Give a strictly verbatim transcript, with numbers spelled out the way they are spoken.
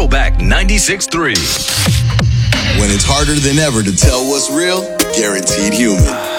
Throwback ninety-six point three. When it's harder than ever to tell what's real, Guaranteed Human.